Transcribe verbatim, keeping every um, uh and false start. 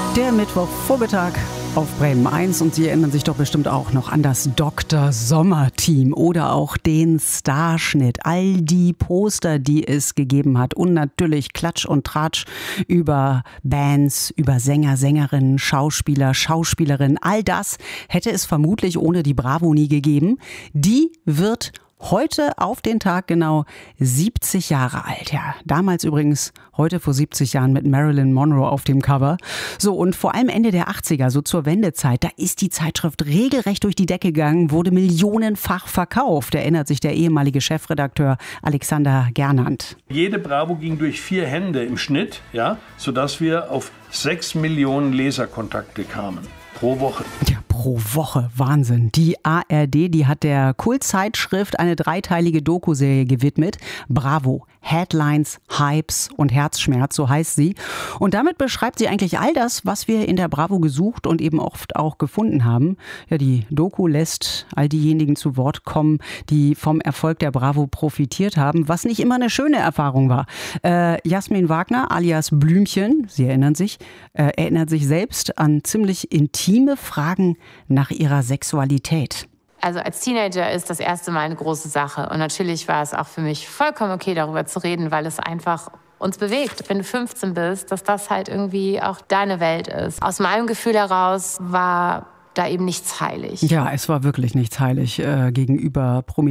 Der Mittwochvormittag auf Bremen eins und Sie erinnern sich doch bestimmt auch noch an das Doktor Sommer-Team oder auch den Starschnitt. All die Poster, die es gegeben hat und natürlich Klatsch und Tratsch über Bands, über Sänger, Sängerinnen, Schauspieler, Schauspielerinnen. All das hätte es vermutlich ohne die Bravo nie gegeben. Die wird heute auf den Tag genau siebzig Jahre alt. Ja, damals übrigens, heute vor siebzig Jahren mit Marilyn Monroe auf dem Cover. So, und vor allem Ende der achtziger, so zur Wendezeit, da ist die Zeitschrift regelrecht durch die Decke gegangen, wurde millionenfach verkauft, erinnert sich der ehemalige Chefredakteur Alexander Gernand. Jede Bravo ging durch vier Hände im Schnitt, ja, sodass wir auf sechs Millionen Leserkontakte kamen. Pro Woche. Ja, pro Woche. Wahnsinn. Die A R D, die hat der Kultzeitschrift eine dreiteilige Doku-Serie gewidmet. Bravo. Headlines, Hypes und Herzschmerz, so heißt sie. Und damit beschreibt sie eigentlich all das, was wir in der Bravo gesucht und eben oft auch gefunden haben. Ja, die Doku lässt all diejenigen zu Wort kommen, die vom Erfolg der Bravo profitiert haben, was nicht immer eine schöne Erfahrung war. Äh, Jasmin Wagner alias Blümchen, Sie erinnern sich, äh, erinnert sich selbst an ziemlich intime Fragen nach ihrer Sexualität. Also als Teenager ist das erste Mal eine große Sache. Und natürlich war es auch für mich vollkommen okay, darüber zu reden, weil es einfach uns bewegt, wenn du fünfzehn bist, dass das halt irgendwie auch deine Welt ist. Aus meinem Gefühl heraus war da eben nichts heilig. Ja, es war wirklich nichts heilig äh, gegenüber Prominenten.